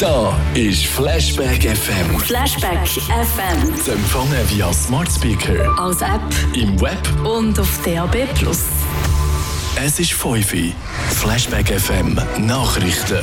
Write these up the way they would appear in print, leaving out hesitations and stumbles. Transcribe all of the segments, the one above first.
Da ist Flashback FM. Flashback FM. Zu empfangen via Smart Speaker, Als App im Web. und auf DAB+. Es ist 5 Uhr. Flashback FM Nachrichten.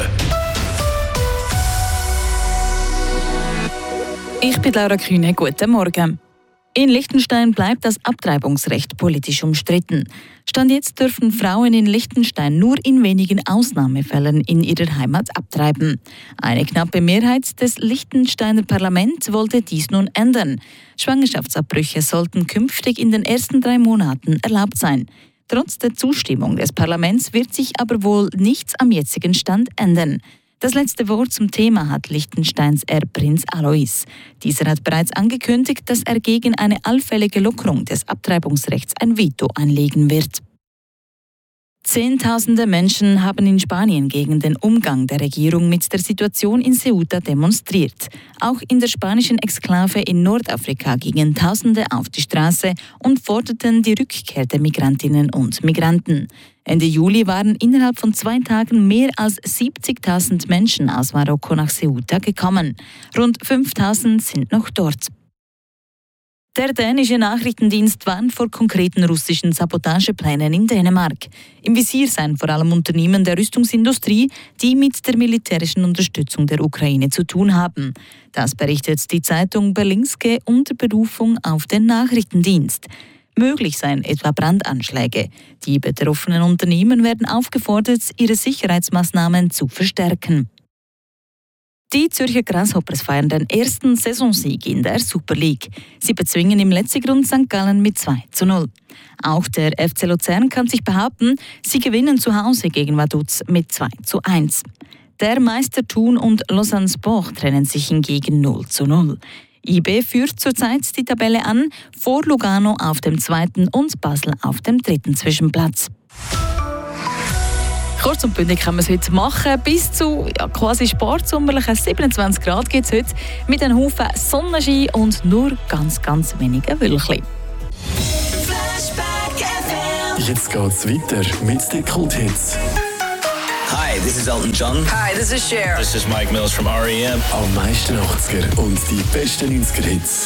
Ich bin Laura Kühne, guten Morgen. In Liechtenstein bleibt das Abtreibungsrecht politisch umstritten. Stand jetzt dürfen Frauen in Liechtenstein nur in wenigen Ausnahmefällen in ihrer Heimat abtreiben. Eine knappe Mehrheit des Liechtensteiner Parlaments wollte dies nun ändern. Schwangerschaftsabbrüche sollten künftig in den ersten 3 Monaten erlaubt sein. Trotz der Zustimmung des Parlaments wird sich aber wohl nichts am jetzigen Stand ändern. Das letzte Wort zum Thema hat Liechtensteins Erbprinz Alois. Dieser hat bereits angekündigt, dass er gegen eine allfällige Lockerung des Abtreibungsrechts ein Veto einlegen wird. Zehntausende Menschen haben in Spanien gegen den Umgang der Regierung mit der Situation in Ceuta demonstriert. Auch in der spanischen Exklave in Nordafrika gingen Tausende auf die Straße und forderten die Rückkehr der Migrantinnen und Migranten. Ende Juli waren innerhalb von 2 Tagen mehr als 70.000 Menschen aus Marokko nach Ceuta gekommen. Rund 5.000 sind noch dort. Der dänische Nachrichtendienst warnt vor konkreten russischen Sabotageplänen in Dänemark. Im Visier seien vor allem Unternehmen der Rüstungsindustrie, die mit der militärischen Unterstützung der Ukraine zu tun haben. Das berichtet die Zeitung Berlingske unter Berufung auf den Nachrichtendienst. Möglich seien etwa Brandanschläge. Die betroffenen Unternehmen werden aufgefordert, ihre Sicherheitsmaßnahmen zu verstärken. Die Zürcher Grasshoppers feiern den ersten Saisonsieg in der Super League. Sie bezwingen im letzten Grund St. Gallen mit 2:0. Auch der FC Luzern kann sich behaupten, sie gewinnen zu Hause gegen Vaduz mit 2:1. Der Meister Thun und Lausanne Sport trennen sich hingegen 0:0. IB führt zurzeit die Tabelle an, vor Lugano auf dem 2. und Basel auf dem 3. Zwischenplatz. Kurz und bündig können wir es heute machen. Bis zu quasi sportsommerlichen 27 Grad gibt es heute mit einem Haufen Sonnenschein und nur ganz wenigen Wölkchen. Jetzt geht's weiter mit den Kulthits. Hi, this is Elton John. Hi, this is Cher. This is Mike Mills from R.E.M. Am meisten 80er und die besten 90er Hits.